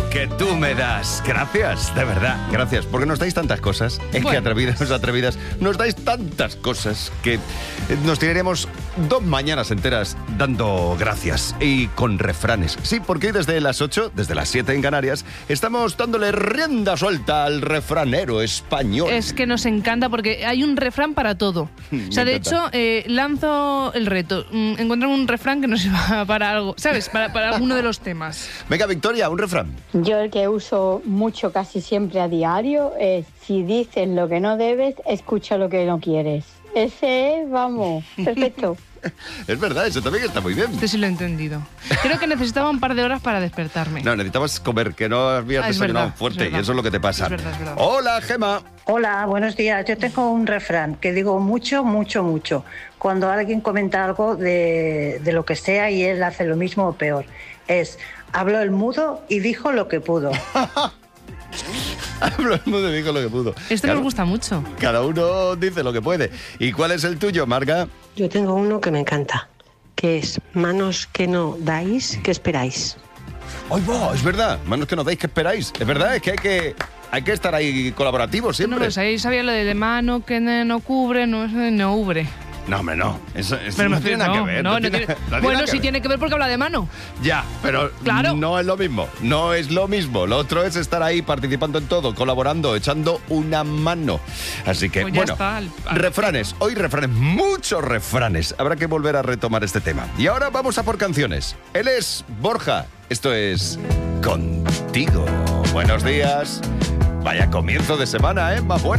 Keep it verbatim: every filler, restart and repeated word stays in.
que tú me das. Gracias, de verdad, gracias, porque nos dais tantas cosas. Es bueno. que atrevidas, atrevidas, nos dais tantas cosas que nos tiraremos dos mañanas enteras dando gracias y con refranes. Sí, porque hoy desde las ocho, desde las siete en Canarias, estamos dándole rienda suelta al refranero español. Es que nos encanta porque hay un refrán para todo. O sea, de hecho, eh, lanzo el reto. Encontrar un refrán que nos sirva para algo, ¿sabes? Para, para alguno de los temas. Venga, Victoria, un refrán. Yo el que uso mucho, casi siempre a diario, es: si dices lo que no debes, escucha lo que no quieres. Ese es, vamos, perfecto. Es verdad, eso también está muy bien. Este sí lo he entendido. Creo que necesitaba un par de horas para despertarme. No, necesitabas comer, que no habías ah, desayunado verdad, fuerte, y eso es lo que te pasa. Es verdad, es verdad. Hola, Gema. Hola, buenos días. Yo tengo un refrán que digo mucho, mucho, mucho. Cuando alguien comenta algo de, de lo que sea y él hace lo mismo o peor. Es: habló el mudo y dijo lo que pudo. Habló el mudo y dijo lo que pudo. Esto claro, nos gusta mucho. Cada uno dice lo que puede. ¿Y cuál es el tuyo, Marga? Yo tengo uno que me encanta, que es: manos que no dais, que esperáis. ¡Ay, va! Es verdad, manos que no dais, que esperáis. Es verdad, es que hay que, hay que estar ahí colaborativos siempre. No lo sabéis, sabía lo de mano que no cubre, no es no ubre. No, hombre, no. Eso, eso pero no tiene nada que ver. No, no no tiene, tiene, no tiene bueno, que sí ver. tiene que ver porque habla de mano. Ya, pero claro. no es lo mismo. No es lo mismo. Lo otro es estar ahí participando en todo, colaborando, echando una mano. Así que, pues ya bueno, está, al, al refranes. Hoy refranes, muchos refranes. Habrá que volver a retomar este tema. Y ahora vamos a por canciones. Él es Borja. Esto es Contigo. Buenos días. Vaya comienzo de semana, ¿eh? Más bueno.